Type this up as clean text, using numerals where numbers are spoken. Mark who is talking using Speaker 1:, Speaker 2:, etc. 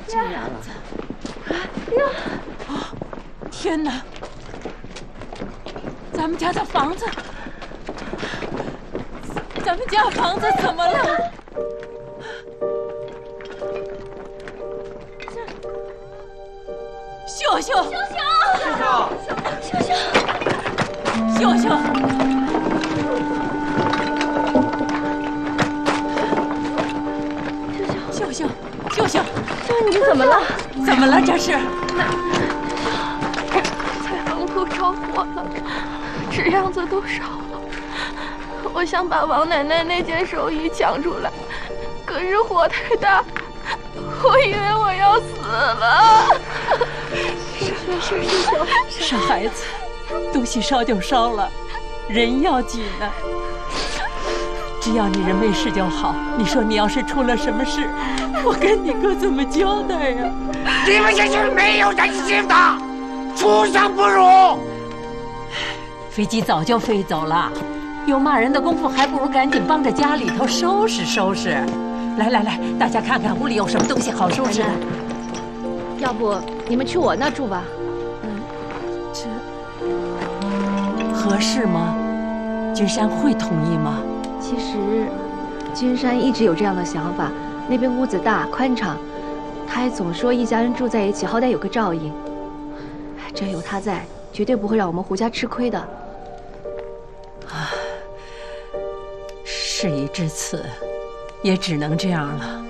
Speaker 1: 这样子。啊！天哪！咱们家的房子，咱们家房子怎么了？秀秀，秀秀，秀秀，秀秀，秀秀，
Speaker 2: 你怎么了？
Speaker 1: 怎么了？这是？
Speaker 2: 菜房铺着火了，纸样子都烧了。我想把王奶奶那件寿衣抢出来，可是火太大，我以为我要死了。
Speaker 1: 傻孩子，东西烧就烧了，人要紧呢。只要你人没事就好。你说你要是出了什么事，我跟你哥怎么交代呀？
Speaker 3: 你们这是没有人性的，畜生不如！
Speaker 1: 飞机早就飞走了，有骂人的功夫，还不如赶紧帮着家里头收拾收拾。来来来，大家看看屋里有什么东西好收拾的。
Speaker 2: 要不你们去我那住吧？
Speaker 1: 这合适吗？君山会同意吗？
Speaker 2: 其实，君山一直有这样的想法。那边屋子大宽敞，他还总说一家人住在一起，好歹有个照应。只要有他在，绝对不会让我们胡家吃亏的。
Speaker 1: 啊，事已至此，也只能这样了。